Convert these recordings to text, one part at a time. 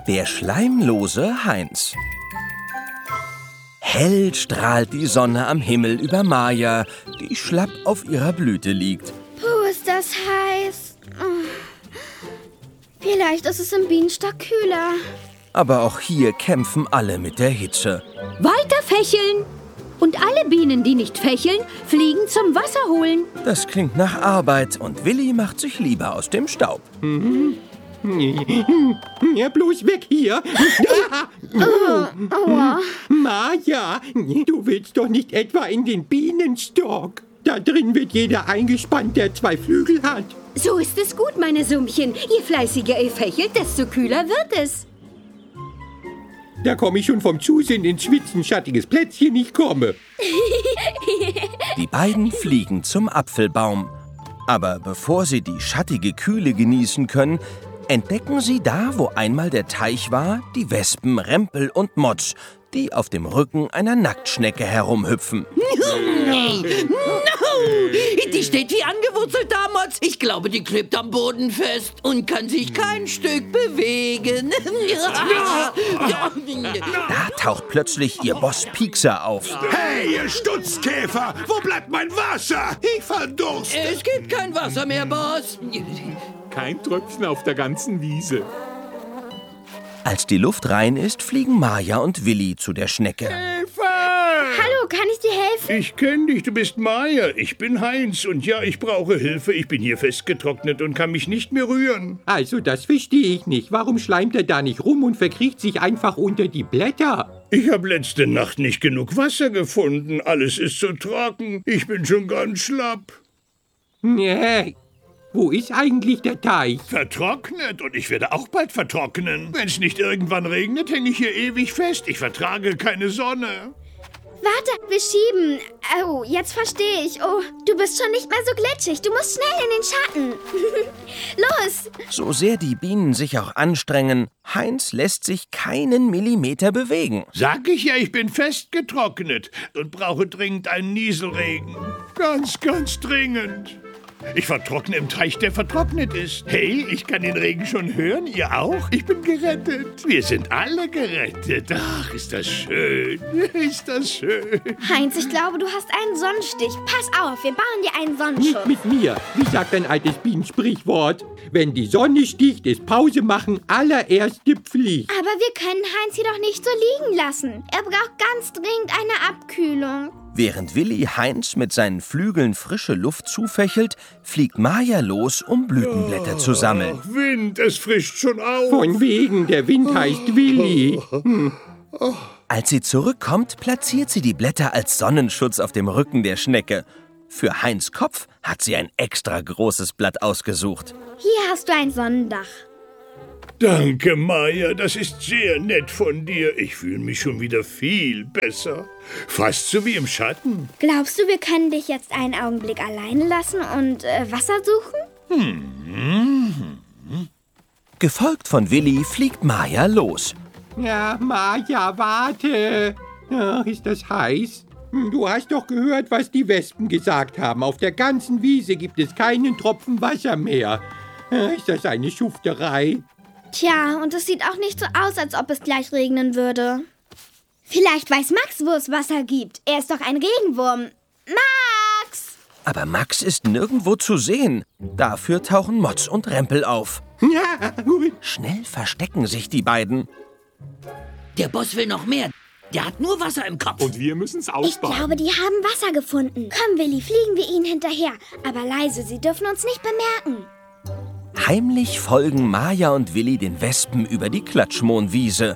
Der schleimlose Heinz. Hell strahlt die Sonne am Himmel über Maja, die schlapp auf ihrer Blüte liegt. Puh, ist das heiß. Vielleicht ist es im Bienenstock kühler. Aber auch hier kämpfen alle mit der Hitze. Weiter fächeln! Und alle Bienen, die nicht fächeln, fliegen zum Wasser holen. Das klingt nach Arbeit und Willi macht sich lieber aus dem Staub. Ja, bloß weg hier. Aua. Maja, du willst doch nicht etwa in den Bienenstock. Da drin wird jeder eingespannt, der 2 Flügel hat. So ist es gut, meine Summchen. Je fleißiger ihr fächelt, desto kühler wird es. Da komme ich schon vom Zusehen ins Schwitzen, schattiges Plätzchen, ich komme. Die beiden fliegen zum Apfelbaum. Aber bevor sie die schattige Kühle genießen können, entdecken sie da, wo einmal der Teich war, die Wespen Rempel und Motz, die auf dem Rücken einer Nacktschnecke herumhüpfen. Die steht wie angewurzelt da, Motz. Ich glaube, die klebt am Boden fest und kann sich kein Stück bewegen. Da taucht plötzlich ihr Boss Piekser auf. Hey, ihr Stutzkäfer! Wo bleibt mein Wasser? Ich verdurste! Es gibt kein Wasser mehr, Boss. Kein Tröpfchen auf der ganzen Wiese. Als die Luft rein ist, fliegen Maja und Willi zu der Schnecke. Hallo, kann ich dir helfen? Ich kenn dich, du bist Maja. Ich bin Heinz und ja, ich brauche Hilfe. Ich bin hier festgetrocknet und kann mich nicht mehr rühren. Also, das verstehe ich nicht. Warum schleimt er da nicht rum und verkriecht sich einfach unter die Blätter? Ich habe letzte Nacht nicht genug Wasser gefunden. Alles ist so trocken. Ich bin schon ganz schlapp. Nee. Wo ist eigentlich der Teich? Vertrocknet und ich werde auch bald vertrocknen. Wenn es nicht irgendwann regnet, hänge ich hier ewig fest. Ich vertrage keine Sonne. Warte, wir schieben. Oh, jetzt verstehe ich. Oh, du bist schon nicht mehr so glitschig. Du musst schnell in den Schatten. Los! So sehr die Bienen sich auch anstrengen, Heinz lässt sich keinen Millimeter bewegen. Sag ich ja, ich bin festgetrocknet und brauche dringend einen Nieselregen. Ganz, ganz dringend. Ich vertrockne im Teich, der vertrocknet ist. Hey, ich kann den Regen schon hören, ihr auch? Ich bin gerettet. Wir sind alle gerettet. Ach, ist das schön. Ist das schön. Heinz, ich glaube, du hast einen Sonnenstich. Pass auf, wir bauen dir einen Sonnenschutz. Nicht mit mir. Wie sagt ein altes Bienensprichwort? Wenn die Sonne sticht, ist Pause machen allererste Pflicht. Aber wir können Heinz jedoch nicht so liegen lassen. Er braucht ganz dringend eine Abkühlung. Während Willi Heinz mit seinen Flügeln frische Luft zufächelt, fliegt Maja los, um Blütenblätter zu sammeln. Ach, Wind, es frischt schon auf. Von wegen, der Wind heißt Willi. Als sie zurückkommt, platziert sie die Blätter als Sonnenschutz auf dem Rücken der Schnecke. Für Heinz' Kopf hat sie ein extra großes Blatt ausgesucht. Hier hast du ein Sonnendach. Danke, Maja, das ist sehr nett von dir. Ich fühle mich schon wieder viel besser. Fast so wie im Schatten. Glaubst du, wir können dich jetzt einen Augenblick alleine lassen und Wasser suchen? Gefolgt von Willi fliegt Maja los. Ja, Maja, warte. Ach, ist das heiß? Du hast doch gehört, was die Wespen gesagt haben. Auf der ganzen Wiese gibt es keinen Tropfen Wasser mehr. Ist das eine Schufterei? Tja, und es sieht auch nicht so aus, als ob es gleich regnen würde. Vielleicht weiß Max, wo es Wasser gibt. Er ist doch ein Regenwurm. Max! Aber Max ist nirgendwo zu sehen. Dafür tauchen Motz und Rempel auf. Ja, Schnell verstecken sich die beiden. Der Boss will noch mehr. Der hat nur Wasser im Kopf. Und wir müssen's Ich ausbauen. glaube, die haben Wasser gefunden. Komm, Willi, fliegen wir ihnen hinterher. Aber leise, sie dürfen uns nicht bemerken. Heimlich folgen Maja und Willi den Wespen über die Klatschmohnwiese.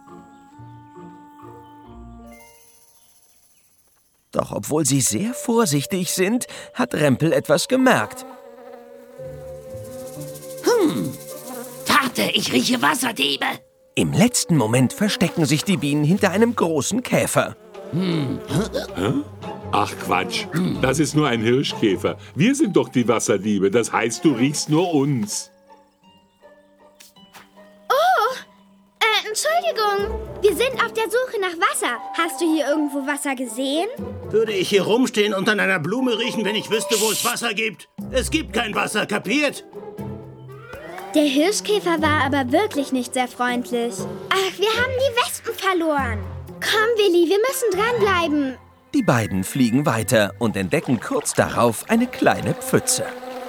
Doch obwohl sie sehr vorsichtig sind, hat Rempel etwas gemerkt. Warte, ich rieche Wasserdiebe. Im letzten Moment verstecken sich die Bienen hinter einem großen Käfer. Ach Quatsch, das ist nur ein Hirschkäfer. Wir sind doch die Wasserdiebe, das heißt, du riechst nur uns. Entschuldigung, wir sind auf der Suche nach Wasser. Hast du hier irgendwo Wasser gesehen? Würde ich hier rumstehen und an einer Blume riechen, wenn ich wüsste, wo es Wasser gibt? Es gibt kein Wasser, kapiert? Der Hirschkäfer war aber wirklich nicht sehr freundlich. Ach, wir haben die Wespen verloren. Komm, Willi, wir müssen dranbleiben. Die beiden fliegen weiter und entdecken kurz darauf eine kleine Pfütze.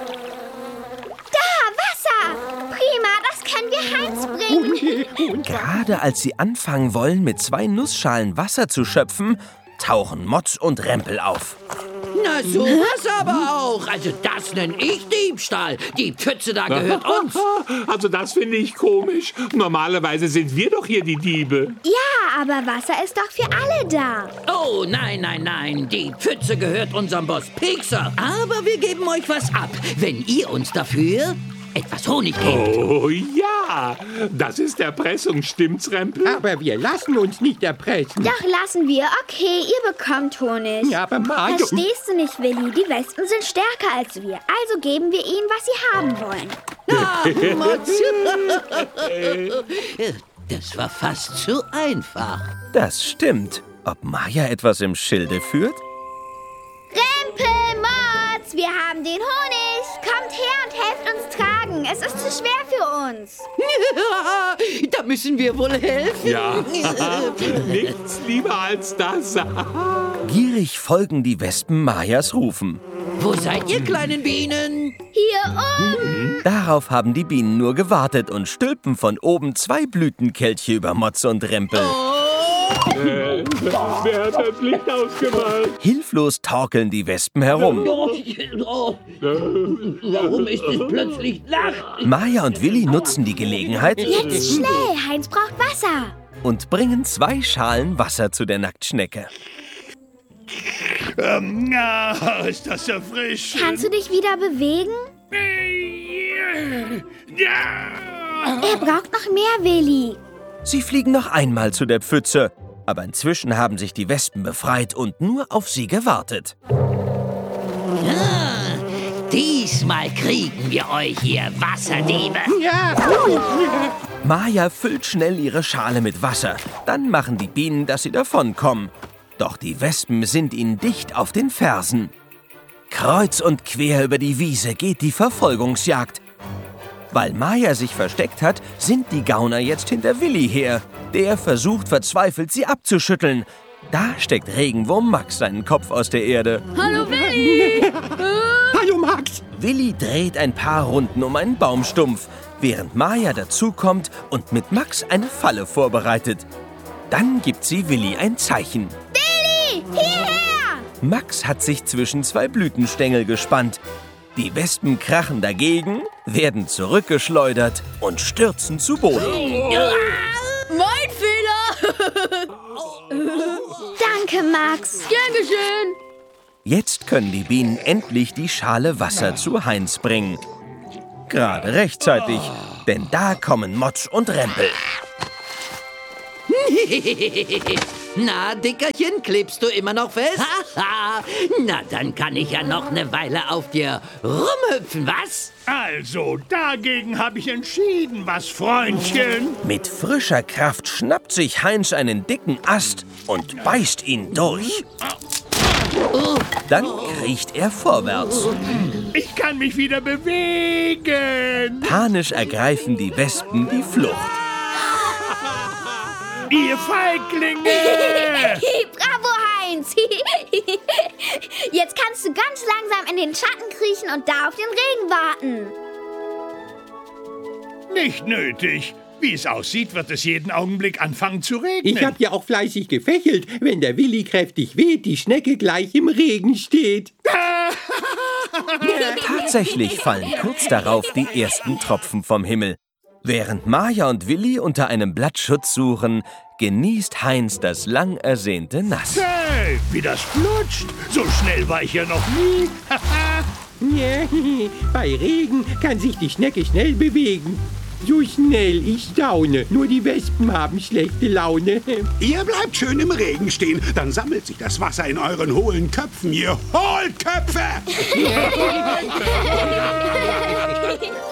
Da, Wasser! Prima, das können wir Heinz bringen. Gerade als sie anfangen wollen, mit 2 Nussschalen Wasser zu schöpfen, tauchen Motz und Rempel auf. Na, sowas aber auch. Also das nenne ich Diebstahl. Die Pfütze da gehört uns. Also das finde ich komisch. Normalerweise sind wir doch hier die Diebe. Ja, aber Wasser ist doch für alle da. Oh, nein, nein, nein. Die Pfütze gehört unserem Boss Piekser. Aber wir geben euch was ab, wenn ihr uns dafür etwas Honig gebt. Oh ja, das ist Erpressung, stimmt's, Rempel? Aber wir lassen uns nicht erpressen. Doch lassen wir. Okay, ihr bekommt Honig. Ja, aber Mario... Verstehst du nicht, Willi? Die Wespen sind stärker als wir. Also geben wir ihnen, was sie haben wollen. Ach, das war fast zu einfach. Das stimmt. Ob Maja etwas im Schilde führt? Rempel, Motz, wir haben den Honig. Kommt her und helft uns tragen. Es ist zu schwer für uns. Da müssen wir wohl helfen. Ja, nichts lieber als das. Gierig folgen die Wespen Majas Rufen. Wo seid ihr, kleinen Bienen? Hier oben. Darauf haben die Bienen nur gewartet und stülpen von oben 2 Blütenkelche über Motz und Rempel. Wer hat das Licht ausgemalt? Hilflos torkeln die Wespen herum. Warum ist es plötzlich Nacht? Maja und Willi nutzen die Gelegenheit Jetzt schnell, Heinz braucht Wasser. und bringen 2 Schalen Wasser zu der Nacktschnecke. Ist das erfrischend. Kannst du dich wieder bewegen? Ja. Er braucht noch mehr, Willi. Sie fliegen noch einmal zu der Pfütze, aber inzwischen haben sich die Wespen befreit und nur auf sie gewartet. Diesmal kriegen wir euch, ihr Wasserdiebe. Ja. Maja füllt schnell ihre Schale mit Wasser. Dann machen die Bienen, dass sie davonkommen. Doch die Wespen sind ihnen dicht auf den Fersen. Kreuz und quer über die Wiese geht die Verfolgungsjagd. Weil Maja sich versteckt hat, sind die Gauner jetzt hinter Willi her. Der versucht verzweifelt, sie abzuschütteln. Da steckt Regenwurm Max seinen Kopf aus der Erde. Hallo Willi! Hallo, Max. Willi dreht ein paar Runden um einen Baumstumpf, während Maja dazukommt und mit Max eine Falle vorbereitet. Dann gibt sie Willi ein Zeichen. Willi, hierher! Max hat sich zwischen 2 Blütenstängel gespannt. Die Wespen krachen dagegen, werden zurückgeschleudert und stürzen zu Boden. Mein Fehler! Danke, Max. Gern geschehen! Jetzt können die Bienen endlich die Schale Wasser zu Heinz bringen. Gerade rechtzeitig, denn da kommen Motz und Rempel. Na, Dickerchen, klebst du immer noch fest? Na, dann kann ich ja noch eine Weile auf dir rumhüpfen, was? Also, dagegen habe ich entschieden, was, Freundchen? Mit frischer Kraft schnappt sich Heinz einen dicken Ast und beißt ihn durch. Dann kriecht er vorwärts. Ich kann mich wieder bewegen. Panisch ergreifen die Wespen die Flucht. Ihr Feiglinge! Bravo, Heinz. Jetzt kannst du ganz langsam in den Schatten kriechen und da auf den Regen warten. Nicht nötig. Wie es aussieht, wird es jeden Augenblick anfangen zu regnen. Ich habe ja auch fleißig gefächelt. Wenn der Willi kräftig weht, die Schnecke gleich im Regen steht. Tatsächlich fallen kurz darauf die ersten Tropfen vom Himmel. Während Maja und Willi unter einem Blattschutz suchen, genießt Heinz das lang ersehnte Nass. Hey, wie das flutscht. So schnell war ich ja noch nie. Bei Regen kann sich die Schnecke schnell bewegen. So schnell, ich staune. Nur die Wespen haben schlechte Laune. Ihr bleibt schön im Regen stehen, dann sammelt sich das Wasser in euren hohlen Köpfen, ihr Hohlköpfe!